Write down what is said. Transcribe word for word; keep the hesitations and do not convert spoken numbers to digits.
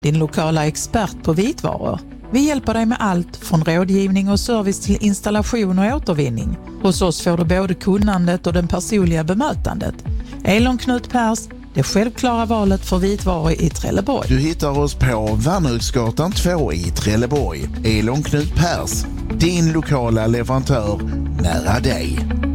din lokala expert på vitvaror. Vi hjälper dig med allt från rådgivning och service till installation och återvinning. Hos oss får du både kunnandet och den personliga bemötandet. Elon Knut Pers, det självklara valet för vitvaror i Trelleborg. Du hittar oss på Värnhusgatan två i Trelleborg. Elon Knut Pers, din lokala leverantör nära dig.